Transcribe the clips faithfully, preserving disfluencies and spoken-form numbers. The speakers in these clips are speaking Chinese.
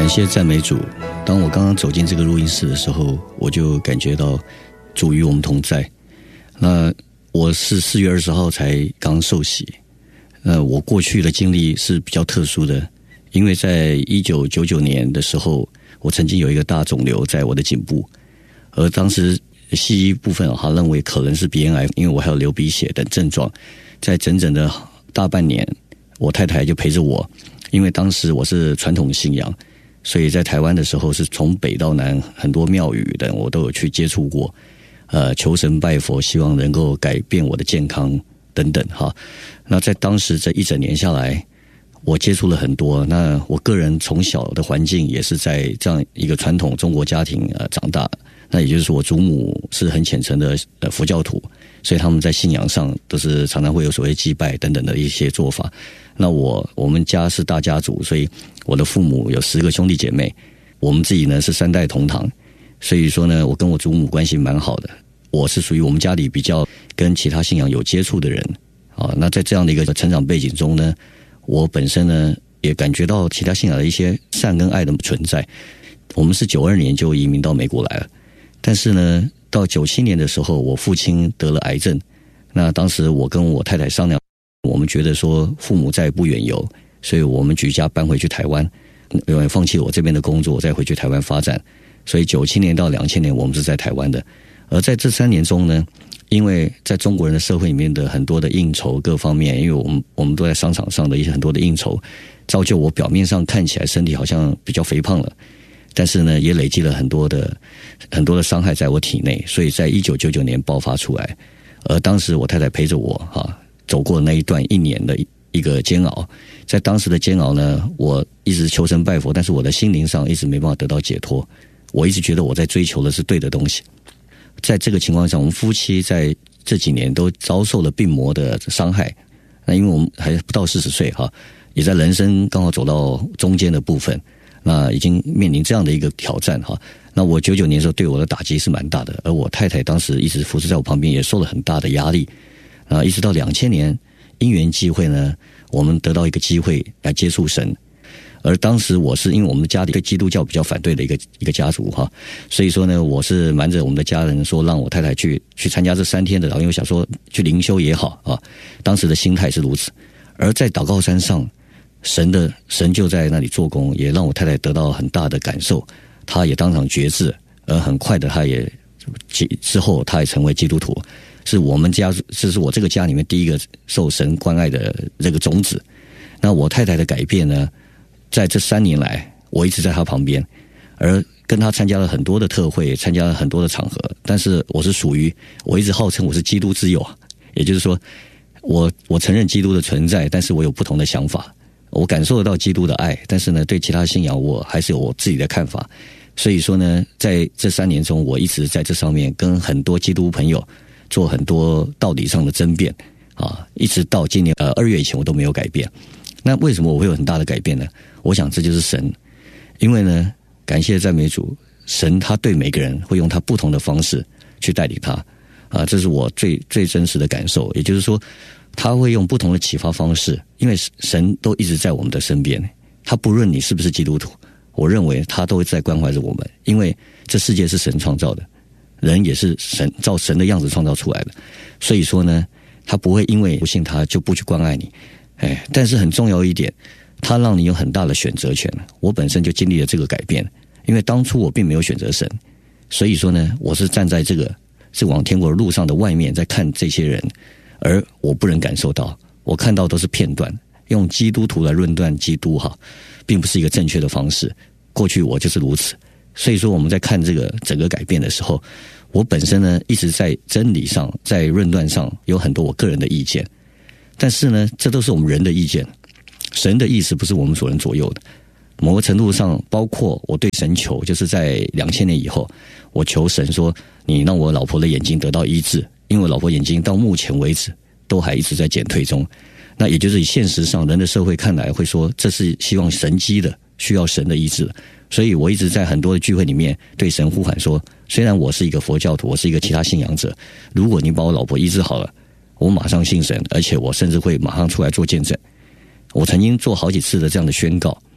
感谢赞美主。当我刚刚走进这个录音室的时候，我就感觉到主与我们同在。那我是四月二十号才刚受洗。那我过去的经历是比较特殊的，因为在一九九九年的时候，我曾经有一个大肿瘤在我的颈部，而当时西医部分他认为可能是鼻咽癌，因为我还有流鼻血等症状。在整整的大半年，我太太就陪着我，因为当时我是传统信仰，所以在台湾的时候是从北到南很多庙宇的我都有去接触过，呃，求神拜佛，希望能够改变我的健康等等哈。那在当时这一整年下来，我接触了很多。那我个人从小的环境也是在这样一个传统中国家庭呃长大，那也就是说我祖母是很虔诚的呃佛教徒，所以他们在信仰上都是常常会有所谓祭拜等等的一些做法。那我我们家是大家族，所以我的父母有十个兄弟姐妹，我们自己呢是三代同堂，所以说呢我跟我祖母关系蛮好的。我是属于我们家里比较跟其他信仰有接触的人啊。那在这样的一个成长背景中呢，我本身呢也感觉到其他信仰的一些善跟爱的存在。我们是九二年就移民到美国来了，但是呢到九七年的时候，我父亲得了癌症。那当时我跟我太太商量，我们觉得说父母再不远游，所以我们举家搬回去台湾，因为放弃我这边的工作，再回去台湾发展。所以九七年到两千年我们是在台湾的。而在这三年中呢，因为在中国人的社会里面的很多的应酬各方面，因为我们我们都在商场上的一些很多的应酬，造就我表面上看起来身体好像比较肥胖了，但是呢也累积了很多的很多的伤害在我体内，所以在一九九九年爆发出来。而当时我太太陪着我哈，走过那一段一年的一个煎熬。在当时的煎熬呢，我一直求神拜佛，但是我的心灵上一直没办法得到解脱。我一直觉得我在追求的是对的东西。在这个情况下，我们夫妻在这几年都遭受了病魔的伤害。那因为我们还不到四十岁哈，也在人生刚好走到中间的部分，那已经面临这样的一个挑战哈。那我九九年的时候对我的打击是蛮大的，而我太太当时一直扶持在我旁边，也受了很大的压力。啊，一直到两千年因缘际会呢，我们得到一个机会来接触神。而当时我是因为我们家里对基督教比较反对的一个一个家族哈，所以说呢，我是瞒着我们的家人说让我太太去去参加这三天的，因为我想说去灵修也好啊，当时的心态是如此。而在祷告山上，神的神就在那里做工，也让我太太得到很大的感受，她也当场决志，而很快的她也之后她也成为基督徒，是我们家这是我这个家里面第一个受神关爱的这个种子。那我太太的改变呢，在这三年来我一直在她旁边，而跟她参加了很多的特会，参加了很多的场合，但是我是属于我一直号称我是基督之友，也就是说我我承认基督的存在，但是我有不同的想法，我感受得到基督的爱，但是呢对其他信仰我还是有我自己的看法。所以说呢在这三年中，我一直在这上面跟很多基督朋友做很多道理上的争辩啊，一直到今年呃二月以前我都没有改变。那为什么我会有很大的改变呢？我想这就是神，因为呢感谢赞美主，神他对每个人会用他不同的方式去带领他啊，这是我最最真实的感受。也就是说他会用不同的启发方式，因为神都一直在我们的身边，他不论你是不是基督徒，我认为他都会在关怀着我们，因为这世界是神创造的，人也是神照神的样子创造出来的，所以说呢他不会因为不信他就不去关爱你。哎，但是很重要一点，他让你有很大的选择权。我本身就经历了这个改变，因为当初我并没有选择神，所以说呢我是站在这个是往天国的路上的外面在看这些人，而我不能感受到，我看到都是片段，用基督徒来论断基督哈，并不是一个正确的方式。过去我就是如此，所以说我们在看这个整个改变的时候，我本身呢一直在真理上在论断上有很多我个人的意见，但是呢这都是我们人的意见，神的意思不是我们所能左右的。某个程度上包括我对神求，就是在两千年以后我求神说你让我老婆的眼睛得到医治，因为我老婆眼睛到目前为止都还一直在减退中。那也就是以现实上人的社会看来会说这是希望神迹的，需要神的医治。所以我一直在很多的聚会里面对神呼喊说，虽然我是一个佛教徒，我是一个其他信仰者，如果你把我老婆医治好了，我马上信神，而且我甚至会马上出来做见证。我曾经做好几次的这样的宣告，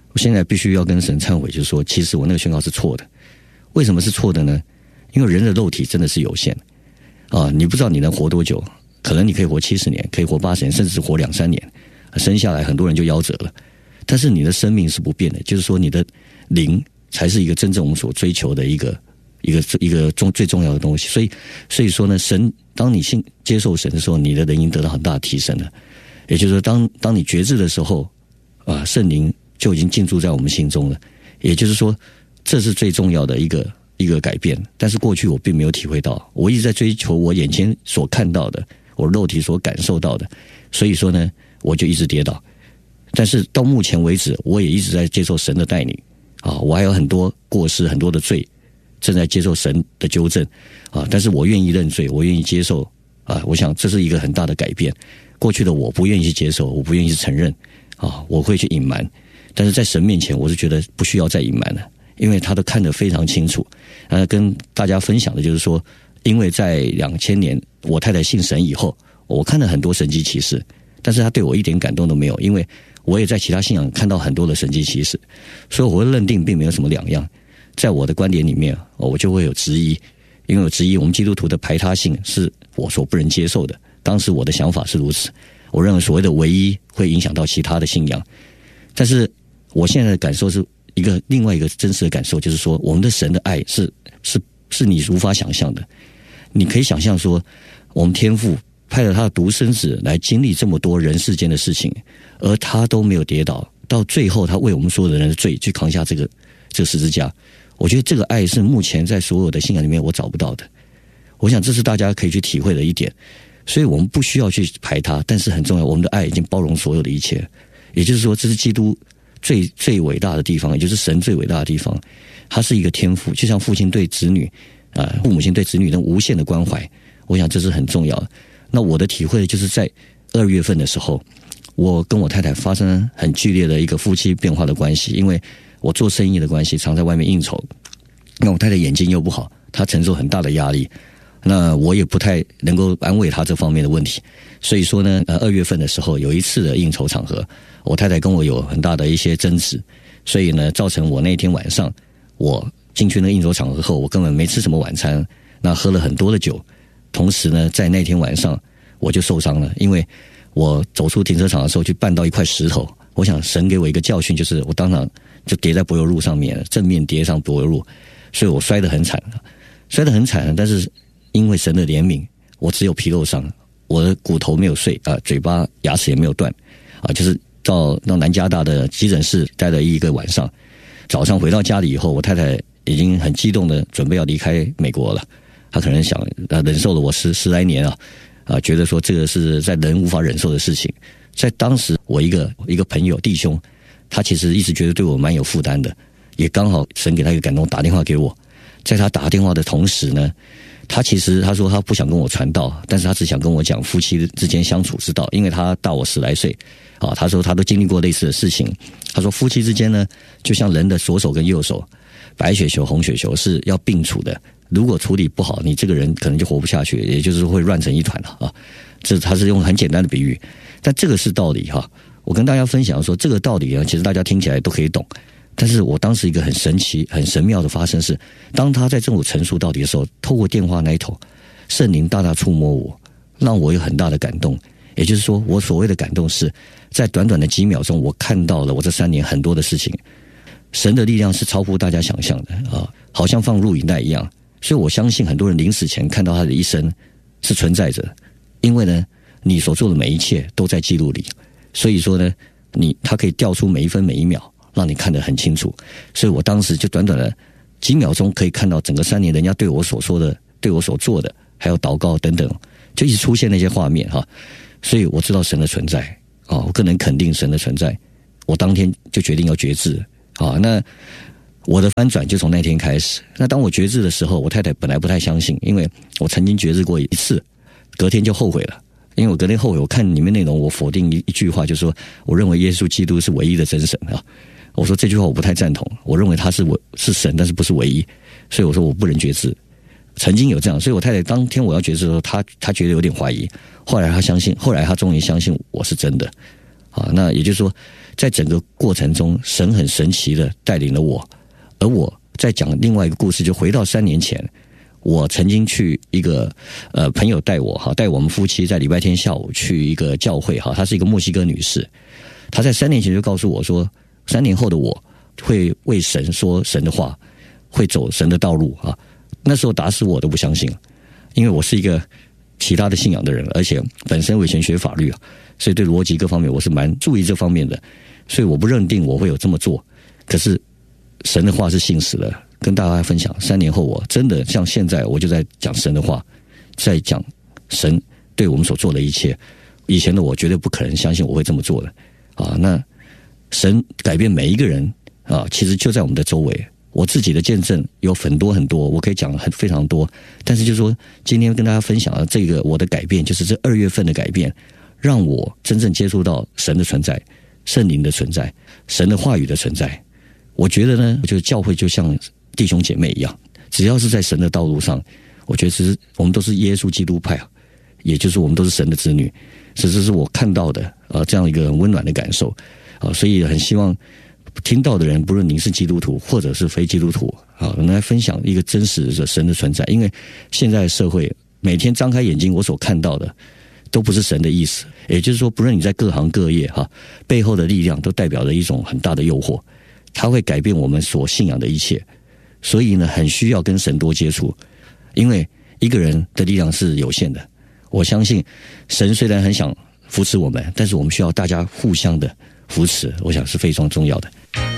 我现在必须要跟神忏悔，就是说，其实我那个宣告是错的。为什么是错的呢？因为人的肉体真的是有限啊，你不知道你能活多久，可能你可以活七十年，可以活八十年，甚至是活两三年，生下来很多人就夭折了。但是你的生命是不变的，就是说你的灵才是一个真正我们所追求的一个一个一个重最重要的东西。所以所以说呢，神当你信接受神的时候，你的人已经得到很大的提升了。也就是说，当当你觉知的时候，啊，圣灵就已经进驻在我们心中了。也就是说，这是最重要的一个一个改变。但是过去我并没有体会到，我一直在追求我眼前所看到的，我肉体所感受到的。所以说呢，我就一直跌倒。但是到目前为止，我也一直在接受神的带领啊，我还有很多过失，很多的罪，正在接受神的纠正啊。但是我愿意认罪，我愿意接受啊。我想这是一个很大的改变。过去的我不愿意去接受，我不愿意去承认啊，我会去隐瞒。但是在神面前，我是觉得不需要再隐瞒了，因为他都看得非常清楚。呃，跟大家分享的就是说，因为在两千年我太太信神以后，我看了很多神迹奇事，但是他对我一点感动都没有，因为我也在其他信仰看到很多的神迹奇事，所以我会认定并没有什么两样。在我的观点里面，我就会有质疑，因为我质疑我们基督徒的排他性是我所不能接受的。当时我的想法是如此，我认为所谓的唯一会影响到其他的信仰。但是我现在的感受是一个另外一个真实的感受，就是说我们的神的爱是是是你无法想象的。你可以想象说，我们天父派了他的独生子来经历这么多人世间的事情，而他都没有跌倒，到最后他为我们所有的人的罪去扛下这个这个十字架。我觉得这个爱是目前在所有的信仰里面我找不到的。我想这是大家可以去体会的一点。所以我们不需要去排他，但是很重要，我们的爱已经包容所有的一切。也就是说，这是基督最最伟大的地方，也就是神最伟大的地方。他是一个天父，就像父亲对子女啊、呃，父母亲对子女的无限的关怀。我想这是很重要的。那我的体会就是在二月份的时候，我跟我太太发生很剧烈的一个夫妻变化的关系，因为我做生意的关系，常在外面应酬。那我太太眼睛又不好，她承受很大的压力。那我也不太能够安慰他这方面的问题，所以说呢，呃，二月份的时候有一次的应酬场合，我太太跟我有很大的一些争执，所以呢，造成我那天晚上我进去那个应酬场合后，我根本没吃什么晚餐，那喝了很多的酒，同时呢，在那天晚上我就受伤了，因为我走出停车场的时候去绊到一块石头，我想神给我一个教训，就是我当场就跌在柏油路上面，正面跌上柏油路，所以我摔得很惨，摔得很惨，但是因为神的怜悯，我只有皮肉伤，我的骨头没有碎啊，嘴巴牙齿也没有断啊，就是到到南加大的急诊室待了一个晚上。早上回到家里以后，我太太已经很激动的准备要离开美国了，她可能想呃忍受了我十十来年啊啊，觉得说这个是在人无法忍受的事情。在当时，我一个一个朋友弟兄，他其实一直觉得对我蛮有负担的，也刚好神给他一个感动，打电话给我。在他打电话的同时呢，他其实他说他不想跟我传道，但是他只想跟我讲夫妻之间相处之道，因为他大我十来岁啊。他说他都经历过类似的事情。他说夫妻之间呢，就像人的左手跟右手，白血球红血球是要并处的，如果处理不好，你这个人可能就活不下去，也就是会乱成一团了啊。这他是用很简单的比喻，但这个是道理哈。我跟大家分享说，这个道理呢，其实大家听起来都可以懂。但是我当时一个很神奇、很神妙的发生是，当他在跟我陈述道理的时候，透过电话那一头，圣灵大大触摸我，让我有很大的感动。也就是说，我所谓的感动是在短短的几秒钟，我看到了我这三年很多的事情。神的力量是超乎大家想象的啊，好像放录影带一样。所以我相信很多人临死前看到他的一生是存在着，因为呢，你所做的每一切都在记录里。所以说呢，你他可以调出每一分每一秒，让你看得很清楚。所以我当时就短短的几秒钟可以看到整个三年人家对我所说的、对我所做的，还有祷告等等，就一直出现那些画面哈。所以我知道神的存在啊，我更能肯定神的存在。我当天就决定要决志啊。那我的翻转就从那天开始。那当我决志的时候，我太太本来不太相信，因为我曾经决志过一次，隔天就后悔了。因为我隔天后悔，我看里面内容，我否定一一句话，就是说，我认为耶稣基督是唯一的真神啊。我说这句话我不太赞同，我认为他是我是神，但是不是唯一，所以我说我不能决志。曾经有这样，所以我太太当天我要决志的时候，她她觉得有点怀疑，后来她相信，后来她终于相信我是真的啊。那也就是说， 在整个过程中，神很神奇的带领了我。而我再讲另外一个故事，就回到三年前，我曾经去一个呃朋友带我哈，带我们夫妻在礼拜天下午去一个教会哈，她是一个墨西哥女士，她在三年前就告诉我说，三年后的我会为神说神的话，会走神的道路啊。那时候打死我都不相信，因为我是一个其他的信仰的人，而且本身我以前学法律啊，所以对逻辑各方面我是蛮注意这方面的，所以我不认定我会有这么做。可是神的话是信实的，跟大家分享，三年后我真的像现在，我就在讲神的话，在讲神对我们所做的一切。以前的我绝对不可能相信我会这么做的啊！那神改变每一个人啊，其实就在我们的周围。我自己的见证有很多很多，我可以讲很非常多。但是就是说，今天跟大家分享的这个我的改变，就是这二月份的改变，让我真正接触到神的存在、圣灵的存在、神的话语的存在。我觉得呢，我觉得教会就像弟兄姐妹一样，只要是在神的道路上，我觉得其实我们都是耶稣基督派啊，也就是我们都是神的子女。这是我看到的呃这样一个很温暖的感受啊，所以很希望听到的人，不论您是基督徒或者是非基督徒啊，能来分享一个真实的神的存在。因为现在的社会每天张开眼睛，我所看到的都不是神的意思。也就是说，不论你在各行各业哈、啊，背后的力量都代表着一种很大的诱惑，它会改变我们所信仰的一切。所以呢，很需要跟神多接触，因为一个人的力量是有限的。我相信神虽然很想扶持我们，但是我们需要大家互相的扶持，我想是非常重要的。